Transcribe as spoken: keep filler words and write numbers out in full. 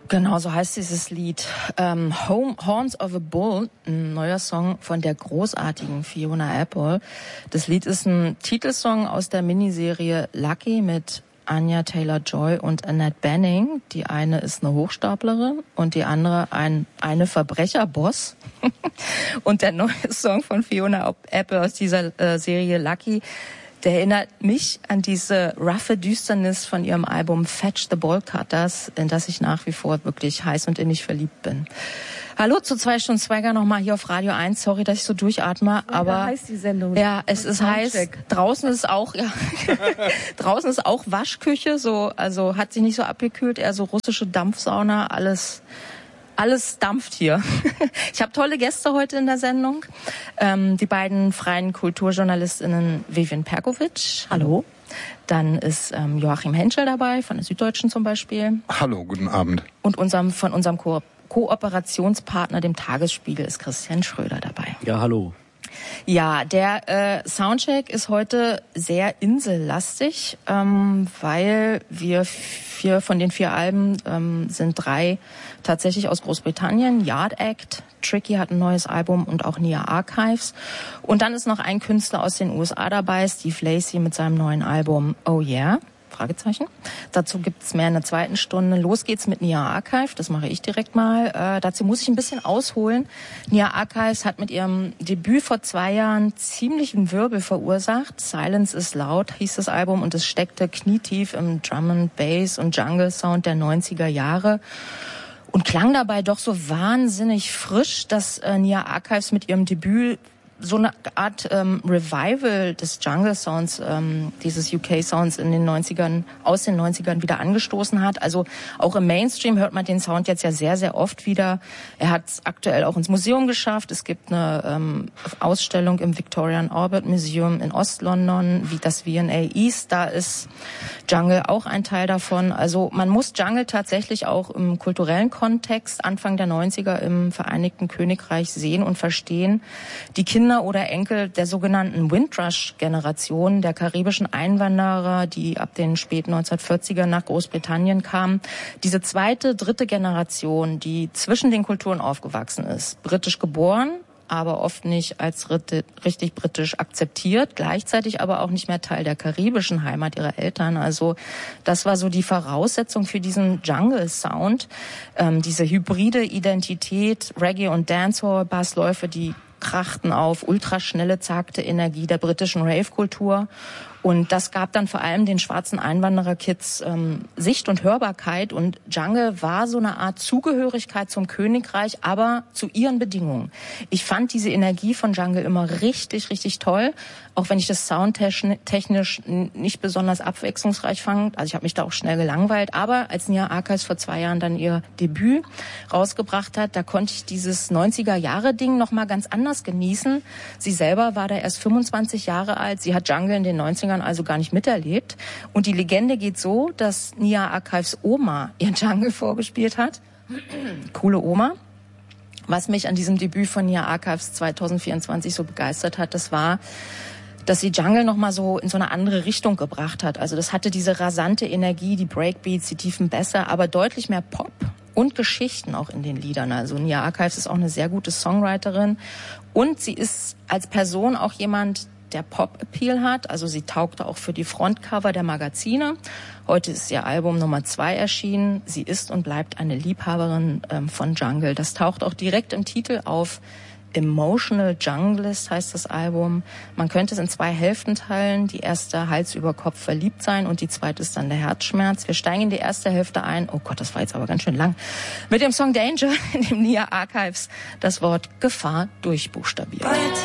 Genau, so heißt dieses Lied. Ähm, Home, Horns of a Bull, ein neuer Song von der großartigen Fiona Apple. Das Lied ist ein Titelsong aus der Miniserie Lucky mit Anya Taylor-Joy und Annette Bening. Die eine ist eine Hochstaplerin und die andere ein eine Verbrecherboss. Und der neue Song von Fiona Apple aus dieser äh, Serie Lucky, der erinnert mich an diese roughe Düsternis von ihrem Album Fetch the Ball Cutters, in das ich nach wie vor wirklich heiß und innig verliebt bin. Hallo zu zwei Stunden Swagger nochmal hier auf Radio eins. Sorry, dass ich so durchatme, ja, aber heißt die Sendung. Ja, es ist heiß. Draußen ist auch ja draußen ist auch Waschküche, so also hat sich nicht so abgekühlt, eher so russische Dampfsauna, alles Alles dampft hier. Ich habe tolle Gäste heute in der Sendung. Ähm, die beiden freien KulturjournalistInnen Vivian Perkovic. Hallo. Dann ist ähm, Joachim Henschel dabei, von der Süddeutschen zum Beispiel. Hallo, guten Abend. Und unserem, von unserem Ko- Kooperationspartner, dem Tagesspiegel, ist Christian Schröder dabei. Ja, hallo. Ja, der äh, Soundcheck ist heute sehr insellastig, ähm, weil wir vier von den vier Alben ähm, sind drei tatsächlich aus Großbritannien. Yard Act, Tricky hat ein neues Album und auch Nia Archives. Und dann ist noch ein Künstler aus den U S A dabei, Steve Lacy mit seinem neuen Album Oh Yeah. Fragezeichen. Dazu gibt's mehr in der zweiten Stunde. Los geht's mit Nia Archive, das mache ich direkt mal. Äh, dazu muss ich ein bisschen ausholen. Nia Archives hat mit ihrem Debüt vor zwei Jahren ziemlichen Wirbel verursacht. Silence is Loud hieß das Album und es steckte knietief im Drum and Bass und Jungle Sound der neunziger Jahre. Und klang dabei doch so wahnsinnig frisch, dass äh, Nia Archives mit ihrem Debüt so eine Art ähm, Revival des Jungle Sounds, ähm, dieses U K Sounds in den neunzigern, aus den neunzigern wieder angestoßen hat. Also auch im Mainstream hört man den Sound jetzt ja sehr, sehr oft wieder. Er hat es aktuell auch ins Museum geschafft. Es gibt eine ähm, Ausstellung im Victoria and Albert Museum in Ost-London, wie das V and A East. Da ist Jungle auch ein Teil davon. Also man muss Jungle tatsächlich auch im kulturellen Kontext Anfang der neunziger im Vereinigten Königreich sehen und verstehen. Die Kinder oder Enkel der sogenannten Windrush-Generation, der karibischen Einwanderer, die ab den späten neunzehnhundertvierziger nach Großbritannien kamen. Diese zweite, dritte Generation, die zwischen den Kulturen aufgewachsen ist, britisch geboren, aber oft nicht als richtig britisch akzeptiert, gleichzeitig aber auch nicht mehr Teil der karibischen Heimat ihrer Eltern. Also das war so die Voraussetzung für diesen Jungle-Sound, ähm, diese hybride Identität, Reggae und Dancehall, Bassläufe, die krachten auf ultraschnelle, zagte Energie der britischen Rave-Kultur. Und das gab dann vor allem den schwarzen Einwanderer-Kids ähm, Sicht und Hörbarkeit. Und Jungle war so eine Art Zugehörigkeit zum Königreich, aber zu ihren Bedingungen. Ich fand diese Energie von Jungle immer richtig, richtig toll. Auch wenn ich das soundtechnisch nicht besonders abwechslungsreich fand. Also ich habe mich da auch schnell gelangweilt. Aber als Nia Archives vor zwei Jahren dann ihr Debüt rausgebracht hat, da konnte ich dieses neunziger-Jahre-Ding noch mal ganz anders genießen. Sie selber war da erst fünfundzwanzig Jahre alt. Sie hat Jungle in den neunzigern also gar nicht miterlebt. Und die Legende geht so, dass Nia Archives Oma ihren Jungle vorgespielt hat. Coole Oma. Was mich an diesem Debüt von Nia Archives zweitausendvierundzwanzig so begeistert hat, das war, dass sie Jungle noch mal so in so eine andere Richtung gebracht hat. Also das hatte diese rasante Energie, die Breakbeats, die tiefen Bässe, aber deutlich mehr Pop und Geschichten auch in den Liedern. Also Nia Archives ist auch eine sehr gute Songwriterin und sie ist als Person auch jemand, der Pop-Appeal hat. Also sie taugte auch für die Frontcover der Magazine. Heute ist ihr Album Nummer zwei erschienen. Sie ist und bleibt eine Liebhaberin ähm, von Jungle. Das taucht auch direkt im Titel auf. Emotional Junglist heißt das Album. Man könnte es in zwei Hälften teilen. Die erste Hals über Kopf verliebt sein und die zweite ist dann der Herzschmerz. Wir steigen in die erste Hälfte ein. Oh Gott, das war jetzt aber ganz schön lang. Mit dem Song Danger, in dem Nia Archives das Wort Gefahr durchbuchstabiert.